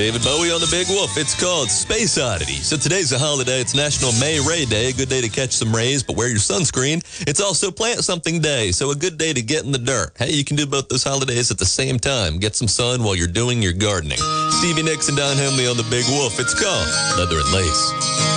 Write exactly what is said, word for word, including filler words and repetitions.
David Bowie on the Big Wolf. It's called Space Oddity. So today's a holiday. It's National May Ray Day. A good day to catch some rays, but wear your sunscreen. It's also Plant Something Day, so a good day to get in the dirt. Hey, you can do both those holidays at the same time. Get some sun while you're doing your gardening. Stevie Nicks and Don Henley on the Big Wolf. It's called Leather and Lace.